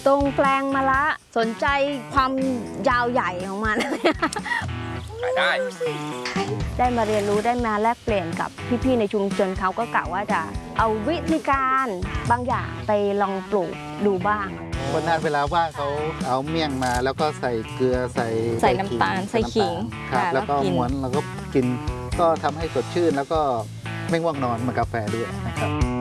ตรงแปลงมะละสนใจความยาวใหญ่ของมันขายได้ได้มาเรียนรู้ได้มาแลกเปลี่ยนกับพี่ๆในชุมชนเขาก็กะว่าจะเอาวิธีการบางอย่างไปลองปลูกดูบ้างวันนั้นเวลาว่างเขาเอาเมี่ยงมาแล้วก็ใส่เกลือใส่น้ำตาลใส่ขิงครับแล้วก็ม้วนแล้วก็กินก็ทำให้สดชื่นแล้วก็ไม่ง่วงนอนเหมือนกาแฟด้วยนะครับ